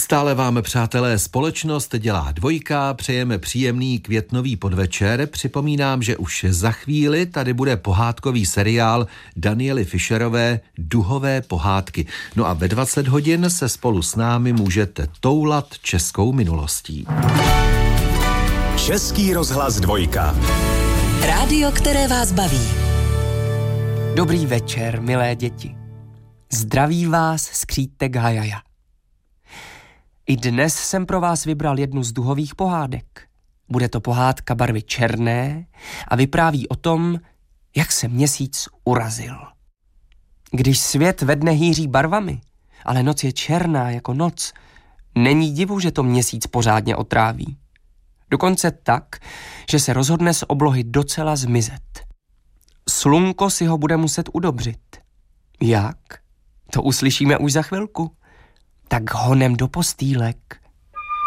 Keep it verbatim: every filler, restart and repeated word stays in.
Stále vám, přátelé, společnost dělá dvojka, přejeme příjemný květnový podvečer. Připomínám, že už za chvíli tady bude pohádkový seriál Daniely Fischerové Duhové pohádky. No a ve dvacet hodin se spolu s námi můžete toulat českou minulostí. Český rozhlas dvojka. Rádio, které vás baví. Dobrý večer, milé děti. Zdraví vás skřítek Hajaja. I dnes jsem pro vás vybral jednu z duhových pohádek. Bude to pohádka barvy černé a vypráví o tom, jak se měsíc urazil. Když svět ve dne hýří barvami, ale noc je černá jako noc, není divu, že to měsíc pořádně otráví. Dokonce tak, že se rozhodne z oblohy docela zmizet. Slunko si ho bude muset udobřit. Jak? To uslyšíme už za chvilku. Tak honem do postýlek.